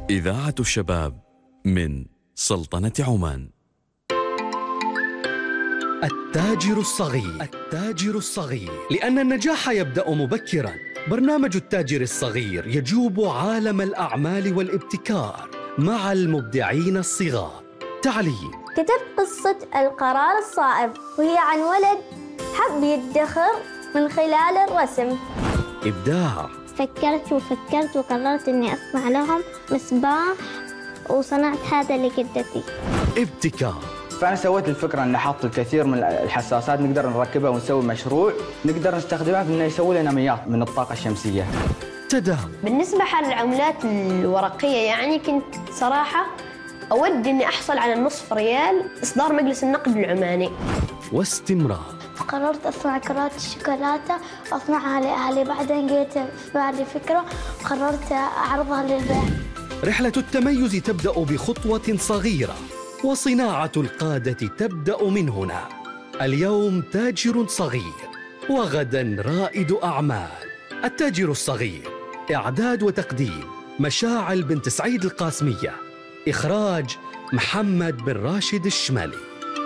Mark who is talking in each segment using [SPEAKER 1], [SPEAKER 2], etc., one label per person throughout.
[SPEAKER 1] إذاعة الشباب من سلطنة عمان.
[SPEAKER 2] التاجر الصغير. التاجر الصغير، لأن النجاح يبدأ مبكراً. برنامج التاجر الصغير يجوب عالم الأعمال والابتكار مع المبدعين الصغار. تعليم.
[SPEAKER 3] كتبت قصة القرار الصائب، وهي عن ولد حب يدخر من خلال الرسم.
[SPEAKER 2] إبداع.
[SPEAKER 3] فكرت وقررت إني أصنع لهم مصباح، وصنعت هذا لجدتي.
[SPEAKER 2] ابتكار.
[SPEAKER 4] فأنا سويت الفكرة أن أحط الكثير من الحساسات نقدر نركبها ونسوي مشروع نقدر نستخدمها في أنه يسوي لنا مياه من الطاقة الشمسية.
[SPEAKER 2] تداول.
[SPEAKER 5] بالنسبة للعملات الورقية يعني كنت صراحة أود إني أحصل على نصف ريال إصدار مجلس النقد العماني.
[SPEAKER 2] واستمرار.
[SPEAKER 3] فقررت أصنع كرات الشوكولاتة وأصنعها لأهلي. بعدين جيت في بالي فكرة وقررت أعرضها للبيع.
[SPEAKER 2] رحلة التميز تبدأ بخطوة صغيرة، وصناعة القادة تبدأ من هنا. اليوم تاجر صغير، وغدا رائد أعمال. التاجر الصغير، إعداد وتقديم مشاعل بنت سعيد القاسمية، إخراج محمد بن راشد الشمالي.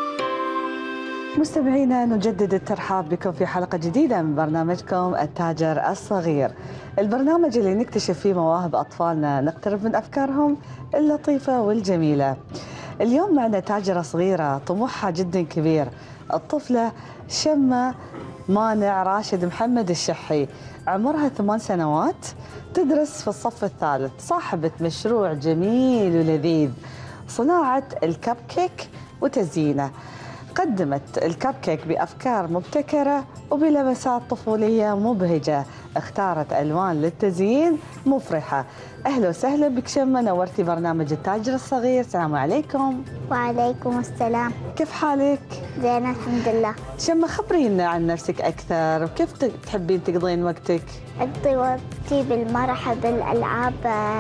[SPEAKER 6] مستمعينا، نجدد الترحاب بكم في حلقة جديدة من برنامجكم التاجر الصغير، البرنامج اللي نكتشف فيه مواهب أطفالنا، نقترب من أفكارهم اللطيفة والجميلة. اليوم معنا تاجرة صغيرة طموحها جدا كبير، الطفلة شمة مانع راشد محمد الشحي، عمرها 8 سنوات، تدرس في الصف الثالث، صاحبة مشروع جميل ولذيذ، صناعة الكب كيك وتزيينه. قدمت الكب كيك بأفكار مبتكرة وبلمسات طفولية مبهجة، اختارت ألوان للتزيين مفرحة. أهلا وسهلا بك شمة، نورتي برنامج التاجر الصغير. السلام عليكم.
[SPEAKER 3] وعليكم السلام.
[SPEAKER 6] كيف حالك؟
[SPEAKER 3] زين الحمد لله.
[SPEAKER 6] شمة، خبرينا عن نفسك أكثر، وكيف تحبين تقضين وقتك؟
[SPEAKER 3] أقضي وقتي بالمرح بالألعاب،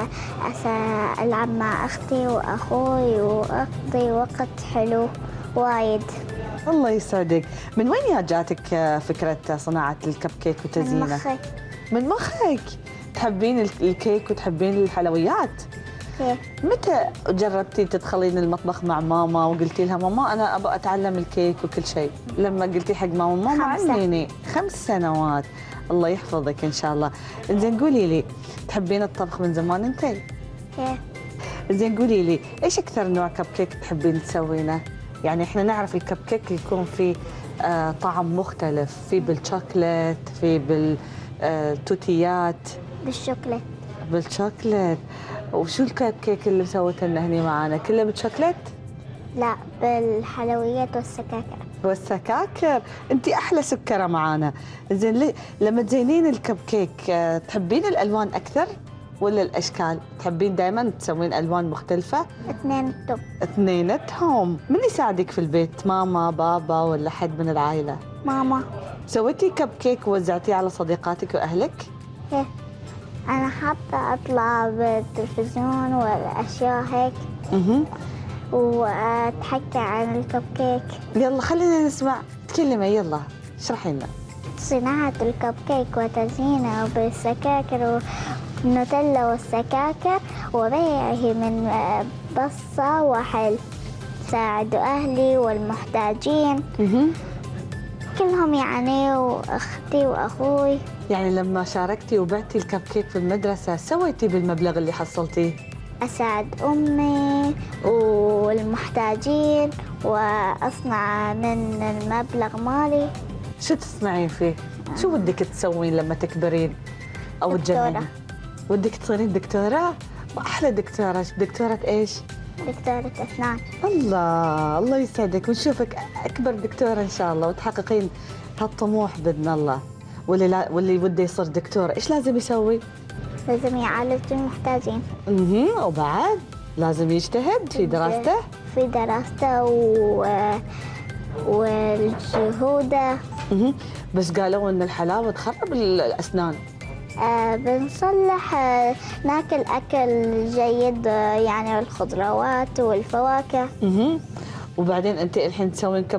[SPEAKER 3] ألعب مع أختي وأخوي وأقضي وقت حلو وايد.
[SPEAKER 6] الله يسعدك. من وين جاتك فكرة صناعة الكب كيك وتزيينه؟
[SPEAKER 3] من مخي.
[SPEAKER 6] من مخك؟ تحبين الكيك وتحبين الحلويات؟
[SPEAKER 3] كيف؟
[SPEAKER 6] متى جربتي تدخلين المطبخ مع ماما وقلتي لها ماما أنا أبغى أتعلم الكيك وكل شيء؟ لما قلتي حق ماما
[SPEAKER 3] 5.
[SPEAKER 6] علميني. 5 سنوات. الله يحفظك إن شاء الله. إنزين قولي لي، تحبين الطبخ من زمان أنتي؟
[SPEAKER 3] كيف؟
[SPEAKER 6] إنزين قولي لي، إيش أكثر نوع كب كيك تحبين تسوينه؟ يعني إحنا نعرف الكب كيك يكون فيه طعم مختلف، في بالشوكولات، في بالتوتيات.
[SPEAKER 3] بالشوكولات.
[SPEAKER 6] بالشوكولات. وشو الكب كيك اللي سويته لنا هني معانا؟ كله بالشوكولات؟
[SPEAKER 3] لا، بالحلويات والسكاكر.
[SPEAKER 6] والسكاكر، انت احلى سكره معانا. زين، لما تزينين الكب كيك تحبين الالوان اكثر ولا الاشكال؟ تحبين دائما تسوين الوان مختلفه؟ اثنيناتهم. من يساعدك في البيت، ماما بابا ولا حد من العائله؟
[SPEAKER 3] ماما.
[SPEAKER 6] سويتي كب كيك ووزعتيه على صديقاتك واهلك؟
[SPEAKER 3] كيف؟ انا حابه اطلع بالتلفزيون والاشياء هيك واتحكى عن الكب كيك.
[SPEAKER 6] يلا خلينا نسمع، تكلمي يلا اشرحي لنا.
[SPEAKER 3] صناعة الكب كيك وتزيينه بالسكاكر والنوتيلا والسكاكر وبيعه من بصة وحل، ساعد أهلي والمحتاجين كلهم يعني، وأختي وأخوي.
[SPEAKER 6] يعني لما شاركتي وبعتي الكب كيك في المدرسة سويتي بالمبلغ اللي حصلتيه؟
[SPEAKER 3] أساعد أمي والمحتاجين وأصنع من المبلغ مالي.
[SPEAKER 6] شو تصنعين فيه؟ شو ودك تسوين لما تكبرين أو تجننين؟ ودك تصيرين دكتورة؟ وأحلى دكتورة، دكتورة إيش؟
[SPEAKER 3] دكتورة أسنان.
[SPEAKER 6] الله يسعدك، ونشوفك أكبر دكتورة إن شاء الله وتحققين هالطموح بإذن الله. واللي وده يصير دكتور إيش لازم يسوي؟
[SPEAKER 3] لازم يعالج المحتاجين.
[SPEAKER 6] وبعد لازم يجتهد في دراسته؟
[SPEAKER 3] في دراسته والجهوده.
[SPEAKER 6] بس قالوا إن الحلاوة تخرب الأسنان.
[SPEAKER 3] بنصلح، ناكل أكل جيد يعني الخضروات والفواكه.
[SPEAKER 6] وبعدين أنت الحين تسوين كب